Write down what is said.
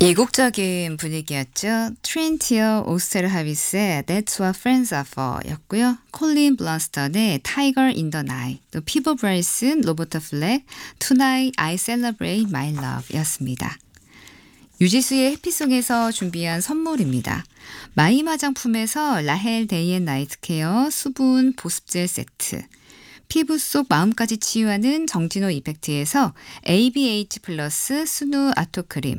이국적인 분위기였죠. 트렌티어 오스테르하비스의 That's What Friends Are For 였고요. 콜린 블런스턴의 Tiger in the Night, 또 피버 브라이슨, 로버트 플렉, Tonight I Celebrate My Love 였습니다. 유지수의 해피송에서 준비한 선물입니다. 마임 화장품에서 라헬 데이 앤 나이트 케어 수분 보습젤 세트, 피부 속 마음까지 치유하는 정진호 이펙트에서 ABH 플러스 스누 아토크림,